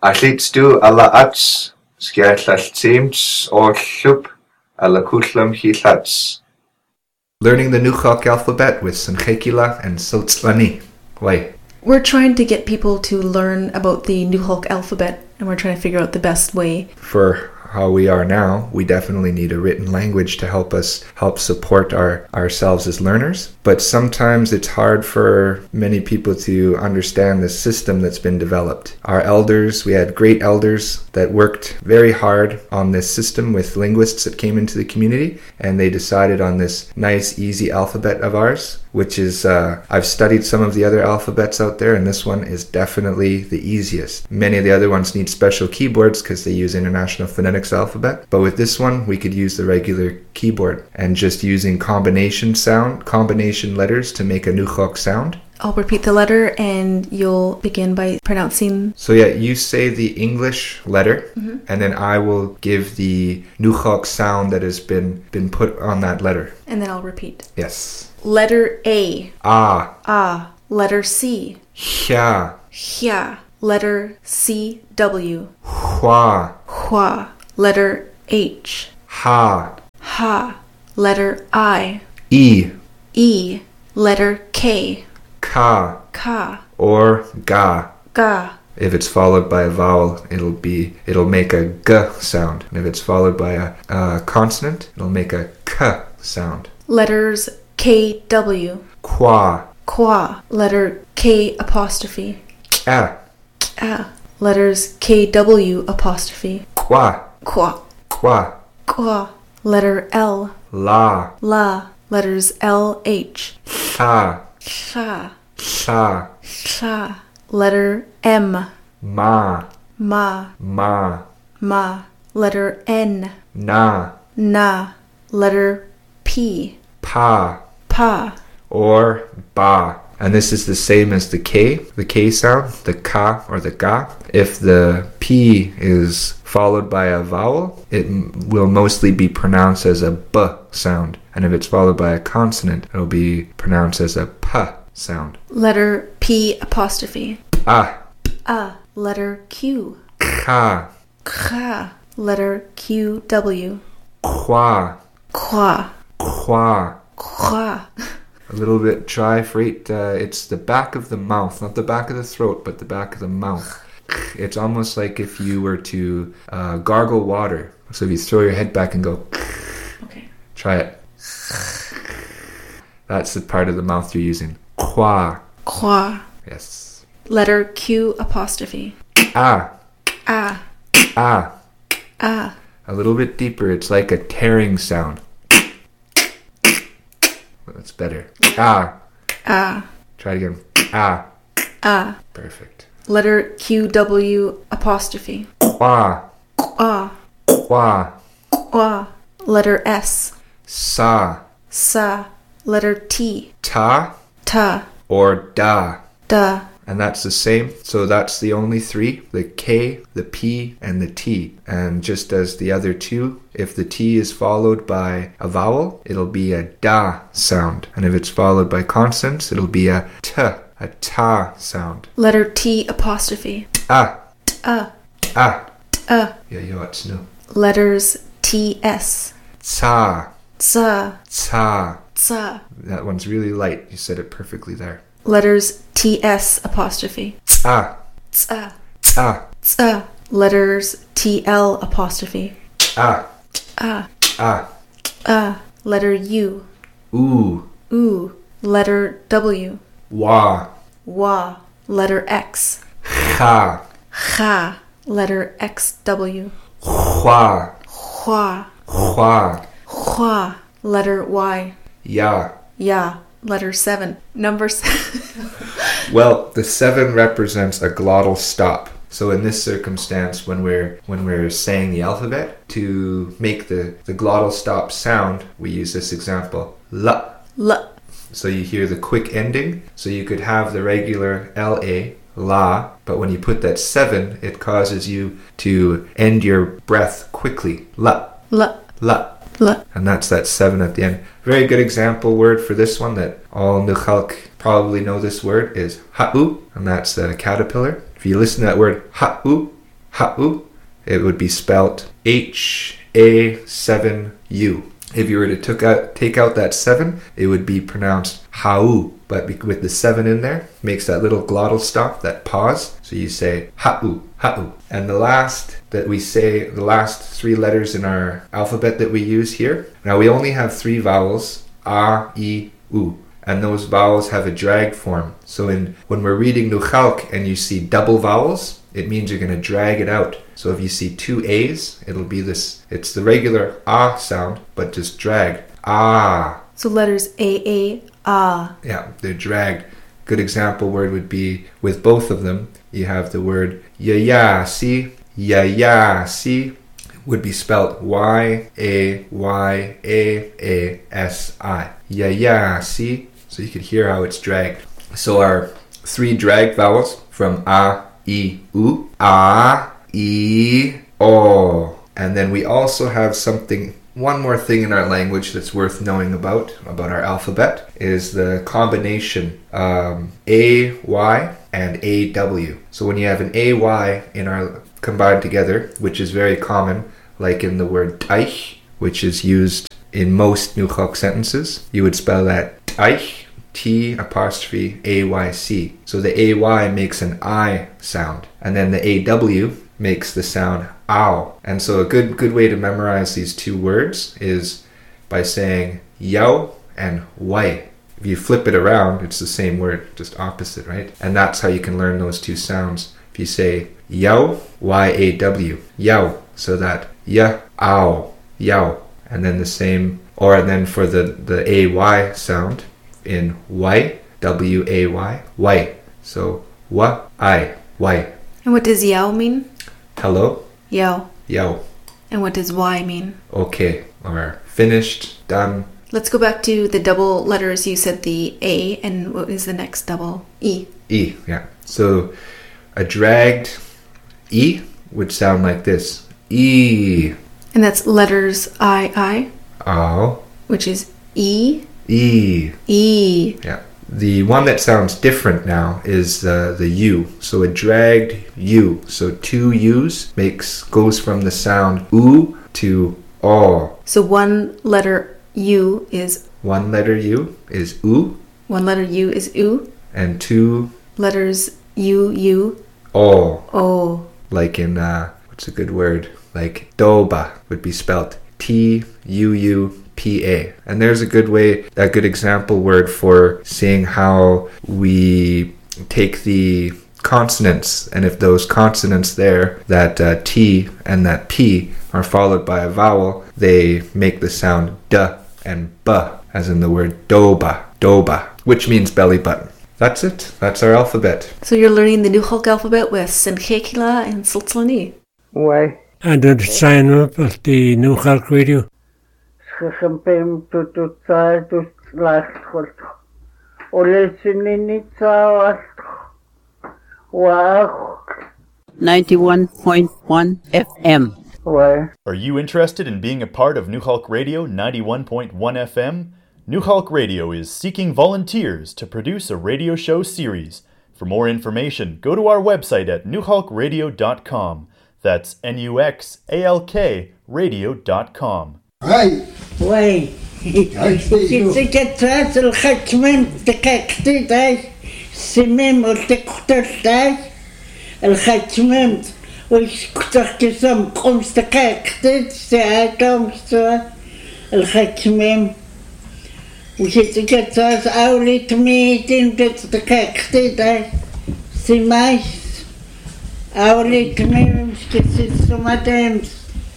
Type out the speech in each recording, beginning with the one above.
Allitstu alla ats, skiatlal teams orlub, alla kullam hilats. Learning the Nukhalk alphabet with Sankhekila and Siltslani. Why? We're trying to get people to learn about the Nukhalk alphabet, and we're trying to figure out the best way. For how we are now, we definitely need a written language to help support ourselves as learners. But sometimes it's hard for many people to understand the system that's been developed. Our elders, we had great elders that worked very hard on this system with linguists that came into the community, and they decided on this nice, easy alphabet of ours, which is, I've studied some of the other alphabets out there, and this one is definitely the easiest. Many of the other ones need special keyboards because they use International Phonetics alphabet, but with this one, we could use the regular keyboard and just using combination letters to make a Nukhalk sound. I'll repeat the letter and you'll begin by pronouncing. So yeah, you say the English letter, and then I will give the Nukhalk sound that has been put on that letter. And then I'll repeat. Yes. Letter A. Ah. Letter C. Hya. Hya. Letter C. W. Hua. Hua. Letter H. Ha. Ha. Letter I. E. E. Letter K. Ka. Ka. Or ga. Ga. If it's followed by a vowel, it'll make a g sound. And if it's followed by a consonant, it'll make a k sound. Letters K. W. Kwa. Kwa. Letter K apostrophe. Kya. Kya. Letters K. W apostrophe. Kwa. Kwa. Kwa. Kwa. Letter L. La. La. Letters L. H. Sha. Sha. Sha. Sha. Letter M. Ma. Ma. Ma. Ma. Letter N. Na. Na. Letter P. Pa. Pa. Or ba. And this is the same as the K sound, the ka or the ga. If the P is followed by a vowel, it will mostly be pronounced as a b sound. And if it's followed by a consonant, it'll be pronounced as a p sound. Letter P apostrophe. Ah. Letter Q. Ka. Ka. Letter Q. W. Kwa. Kwa. Kwa. Kwa. A little bit dry for it. It's the back of the mouth, not the back of the throat, but the back of the mouth. It's almost like if you were to gargle water. So if you throw your head back and go, Okay. Try it. That's the part of the mouth you're using. Kwa. Kwa. Yes. Letter Q apostrophe. Ah. Ah. Ah. Ah. A little bit deeper. It's like a tearing sound. That's better. Ah. Ah. Try it again. Ah. Ah. Perfect. Letter Q W apostrophe. Kwa. Kwa. Kwa. Kwa. Letter S. Sa. Sa. Letter T. Ta. Ta. Or da. Da. And that's the same. So that's the only three, the K, the P, and the T. And just as the other two, if the T is followed by a vowel, it'll be a da sound. And if it's followed by consonants, it'll be a ta sound. Letter T apostrophe. Ah. Ah. Ah. Ah. Yeah, it's no. Letters T S. Ta. Tsa. Ta. Tsa. That one's really light. You said it perfectly there. Letters T S apostrophe. Ah. Tsa. Ah. Tsa. Letters T L apostrophe. Ah. Ah. Ah. Ah. Letter U. Ooh. Ooh. Letter W. Wa. Wa. Letter X. Ha. Cha. Letter X W. Hua. Hua. Hua. Hua. Letter Y. Ya. Ya. Letter 7. Number 7. Well, the 7 represents a glottal stop. So in this circumstance, when we're saying the alphabet, to make the glottal stop sound, we use this example. La. La. So you hear the quick ending. So you could have the regular L-A, la, but when you put that 7, it causes you to end your breath quickly. La. La. La. La. And that's that 7 at the end. Very good example word for this one that all Nukhalk probably know this word is ha'u, and that's the caterpillar. If you listen to that word ha'u, ha'u, it would be spelt H-A-7-U. If you were to take out that 7, it would be pronounced ha'u. But with the 7 in there, makes that little glottal stop, that pause. So you say ha'u, ha'u. And the last that we say, the last 3 letters in our alphabet that we use here. Now we only have 3 vowels, a, I, u. And those vowels have a drag form. So when we're reading Nuchalk and you see double vowels, it means you're going to drag it out. So if you see 2 A's, it'll be this, it's the regular ah sound, but just drag. Ah. So letters A, ah. Yeah, they're dragged. Good example word would be, with both of them, you have the word yayasi. Yayasi would be spelled Y-A-Y-A-A-S-I. Yayasi. So you could hear how it's dragged. So our 3 dragged vowels from a, I, u, a, I, o. And then we also have one more thing in our language that's worth knowing about our alphabet, is the combination A-Y and A-W. So when you have an A-Y combined together, which is very common, like in the word teich, which is used in most Nuchalk sentences, you would spell that teich, T''AYC. So the AY makes an I sound, and then the AW makes the sound ow. And so a good way to memorize these 2 words is by saying yao and wai. If you flip it around, it's the same word, just opposite, right? And that's how you can learn those 2 sounds. If you say yao, Y-A-W, yao, so that ya, ow, yao. And then the same, and then for the AY sound, in Y, W-A-Y, Y. So, wa-I, Y. And what does yao mean? Hello? Yao. Yao. And what does Y mean? Okay, or finished, done. Let's go back to the double letters. You said the A, and what is the next double? E. E, yeah. So, a dragged E would sound like this. E. And that's letters I. Oh. Which is E. E. E. Yeah. The one that sounds different now is the U. So a dragged U. So 2 U's goes from the sound U to O. So one letter U is... One letter U is U. One letter U is U. And 2 letters U. O. O. Like in, what's a good word? Like doba would be spelled T-U-U-P-A. And there's a good example word for seeing how we take the consonants, and if those consonants there, that T and that P, are followed by a vowel, they make the sound D and B, as in the word doba, which means belly button. That's it. That's our alphabet. So you're learning the Nuchalk alphabet with Senchekila and Sultzlani. Why? And then sign up at the Nuchalk Radio. 91.1 FM. Why? Are you interested in being a part of Nuchalk Radio 91.1 FM? Nuchalk Radio is seeking volunteers to produce a radio show series. For more information, go to our website at nuchalkradio.com. That's Nuxalk radio.com. Hey! Why? Секретарь الحكمين تكاكتي داي سميم وتكتر داي الحكمين ويكتر كسام قمس تكاكتي ساعتهم سوا الحكمين وشتكتر أولي تميتين تكاكتي داي سمايس أولي تميم شكسي سماتيمس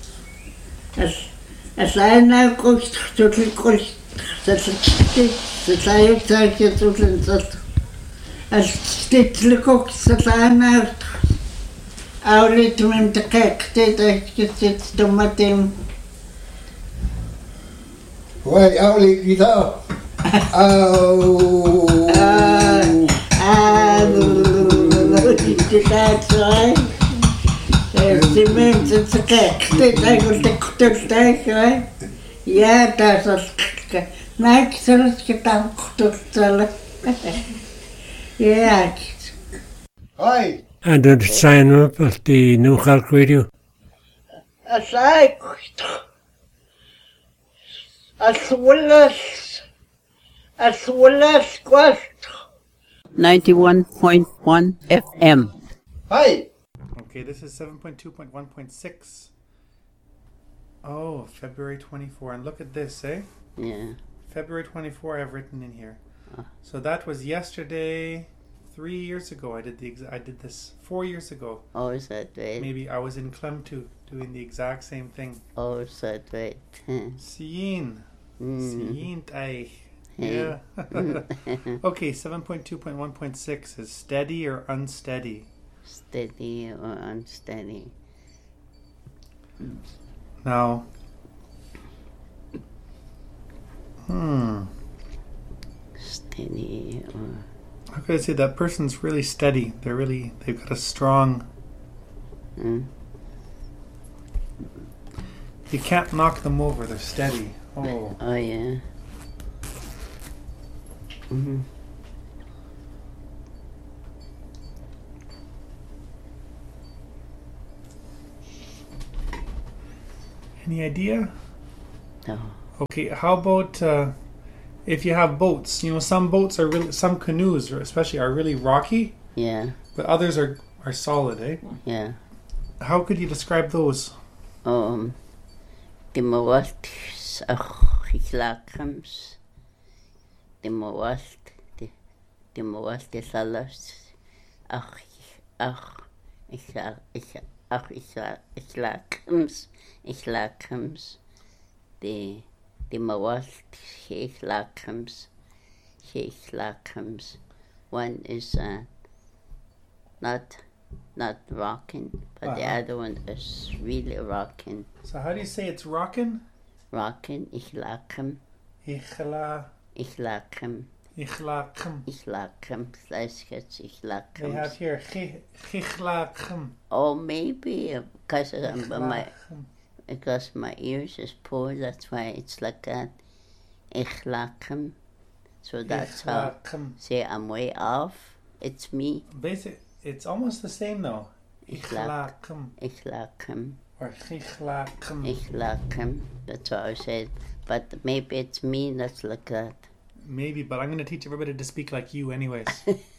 أنا قلت Ja, das ist nein, das Gedanken. Ja. Hi. And did sign up at the New Hulk Radio? Aside, as well as quest. 91.1 FM. Hi! Okay, this is 7.2.1.6. Oh, February 24. And look at this, eh? Yeah. February 24 I've written in here. So that was yesterday, 3 years ago. I did this 4 years ago. Oh, is that right? Maybe I was in Clemtu doing the exact same thing. Oh, is that right? Sien. Sien tay. Yeah. Okay, 7.2.1.6 is steady or unsteady? Steady or unsteady? Now, Steady or... how could I say that person's really steady? They've got a strong... You can't knock them over, they're steady. Oh. Oh, yeah. Mm-hmm. Any idea? No. Okay, how about if you have boats? You know, some boats are really, some canoes especially are really rocky. Yeah. But others are solid, eh? Yeah. How could you describe those? Die mawalt gichlakams. Die mawalt is alles. Gichlakams. Die mawalt gichlakams. One is not rocking, but the other one is really rocking. So how do you say it's rockin'? Rocking, Ichlakam. Ichlakam. Let's get Ichlakam. They have here Chichlakam. Oh, maybe because my ears is poor, that's why it's like that. Ichlakam. So that's how. Say I'm way off. It's me. Basic. It's almost the same though. Ichlakam. Or Chichlakam. Ichlakam. That's what I said. But maybe it's me that's like that. Maybe, but I'm going to teach everybody to speak like you anyways.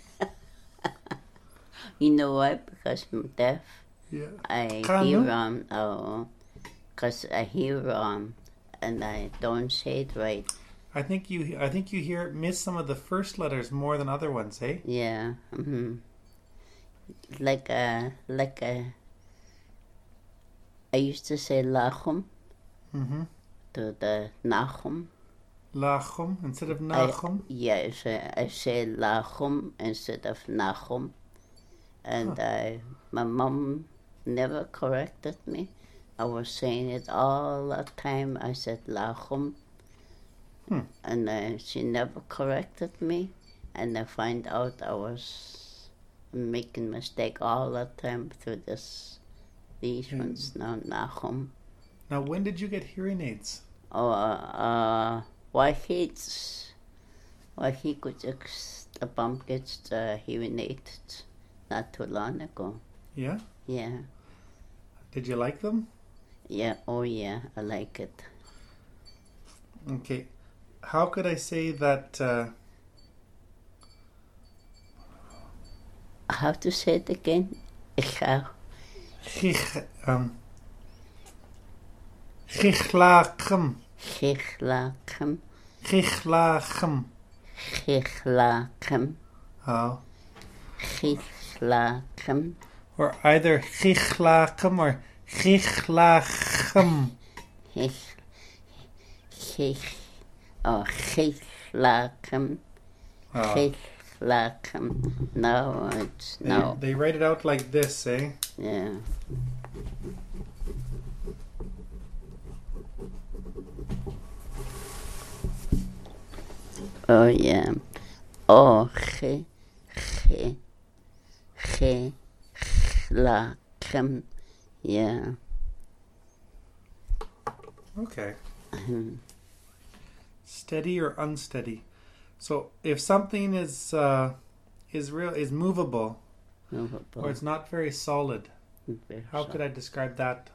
You know why? Because I'm deaf. Yeah. I hear because I hear and I don't say it right. I think you miss some of the first letters more than other ones, eh? Yeah. Mm-hmm. Like I used to say lachum to the nachum. Lachum instead of nachum? I say lachum instead of nachum. And my mom never corrected me. I was saying it all the time. I said lachum. And she never corrected me. And I find out I was making mistake all the time through these ones now, nachum. Now, when did you get hearing aids? Why he could just the bump gets hearing aids not too long ago. Yeah? Yeah. Did you like them? Yeah, oh yeah, I like it. Okay. How could I say that... How to say it again? Chichlakam. Chichlakam. Oh. Chichlakam. Or either chichlakam or chichlakam. Chichlakam. Chichlakam. No, it's no. They write it out like this, eh? Yeah. Oh yeah. Oh, chichlakam. Yeah. Okay. Steady or unsteady? So if something is movable, Or it's not very solid. How could I describe that?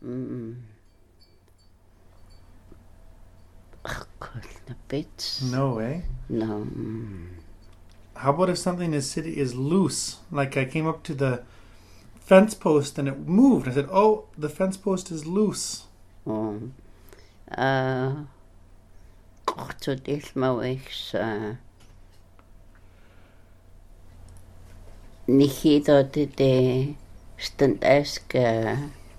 Oh, God, the bits. No, eh? No. How about if something is loose? Like I came up to the fence post and it moved. I said, "Oh, the fence post is loose." Oh. So this mawix nihido de stundas ga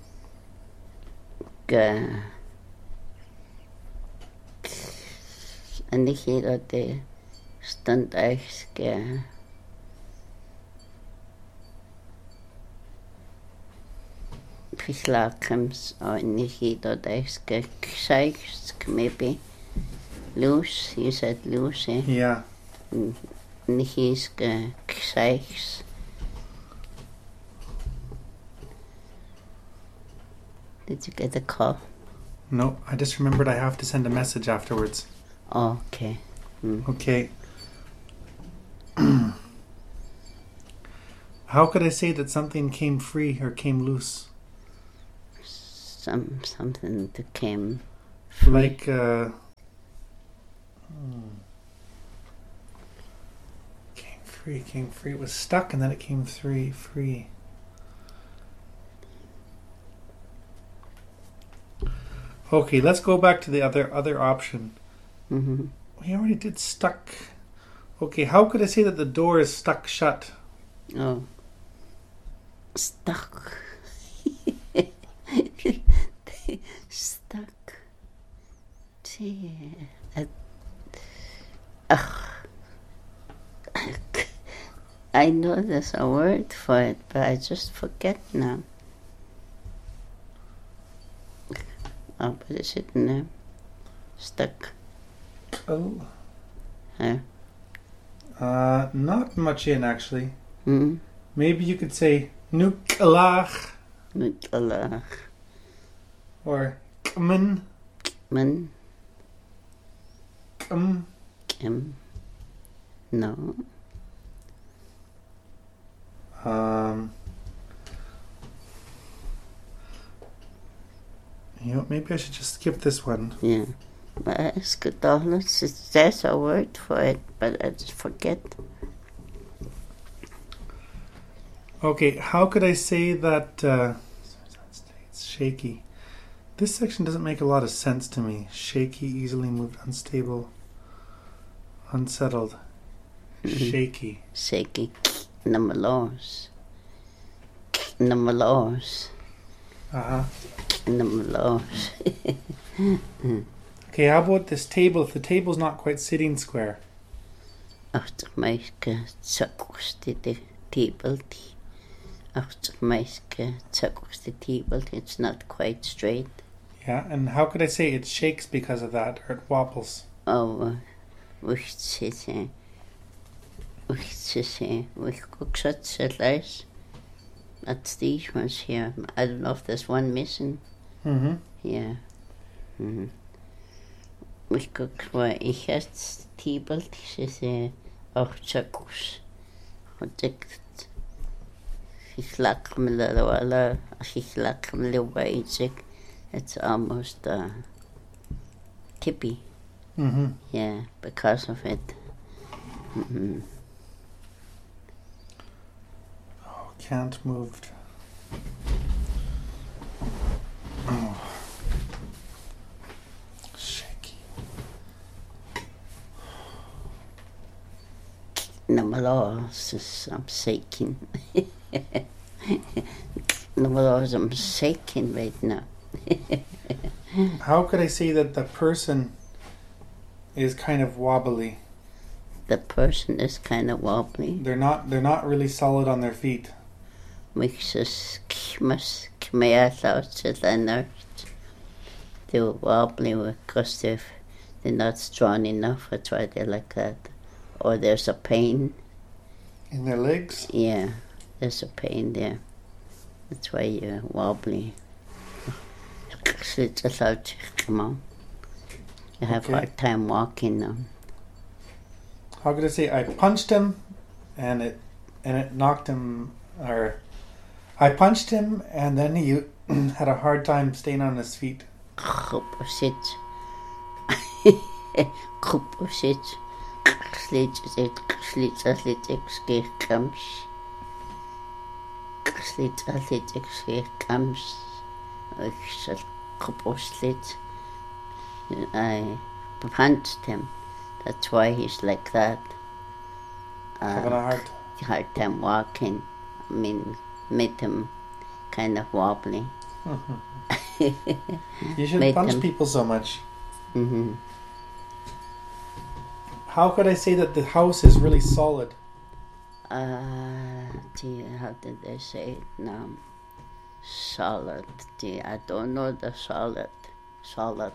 nihido de stundas ga Fislakams or nihido des ga maybe. Loose, you said loose, eh? Yeah. Nihis kseiks. Did you get the call? No, I just remembered I have to send a message afterwards. Oh, okay. Okay. How could I say that something came free or came loose? Something that came free. Like, came free. It was stuck and then it came free. Okay, let's go back to the other option. Mm-hmm. We already did stuck. Okay, how could I say that the door is stuck shut? Oh. Stuck. Stuck. I know there's a word for it, but I just forget now. Oh, what is it now? Stuck. Oh. Huh? Not much in actually. Hmm? Maybe you could say nuclear Nuclear. or kmen. Man. Kum. No. Maybe I should just skip this one. Yeah. But it's good. There's a word for it, but I just forget. Okay, how could I say that it's shaky? This section doesn't make a lot of sense to me. Shaky, easily moved, unstable, unsettled, shaky. Shaky. Numerals. Numerals. Uh-huh. Numerals. Okay, how about this table? If the table's not quite sitting square. After my chuckles the table. After my chuckles the table. It's not quite straight. Yeah, and how could I say it shakes because of that, or it wobbles? Oh, which is such a lies. That's these ones here. I don't know if there's one missing. Mm-hmm. Yeah. Mm-hmm. We cook waar ik het tibelt is ook chuckles. Want ik laat me wel als ik laat me wel it's almost tippy. Mm-hmm. Yeah, because of it. Mm-hmm. Oh, can't move. Oh. Shaky. Numerals, I'm shaking. Numerals, I'm shaking right now. How could I say that the person is kind of wobbly? The person is kind of wobbly. They're not really solid on their feet. Makes us out to they're wobbly because they're not strong enough. That's why they're like that. Or there's a pain. In their legs? Yeah, there's a pain there. That's why you're wobbly. Come on. You have hard time walking now. How could I say I punched him and it knocked him Or I punched him, and then he had a hard time staying on his feet. Kupusit. Kupusit. Slitsit. Slitsit. Skikams. Slitsit. Skikams. Kupuslit. I punched him. That's why he's like that. Having a hard time walking. I mean, made him kind of wobbly. You shouldn't punch people so much. Mm-hmm. How could I say that the house is really solid? How did they say it now? Solid. I don't know the solid. Solid.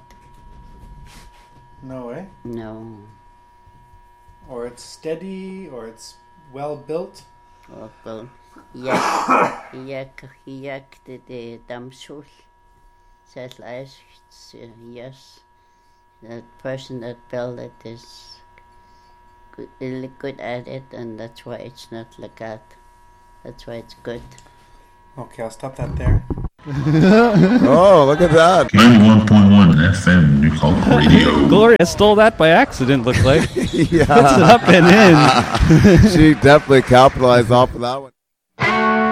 No way. No. Or it's steady, or it's well built. Well, the damsul says yes. The person that built it is really good at it, and that's why it's not like that. That's why it's good. Okay, I'll stop that there. Oh, look at that. 91.1 FM New Hulk Radio. Gloria stole that by accident, looked like. Yeah. Puts it up and in. She definitely capitalized off of that one.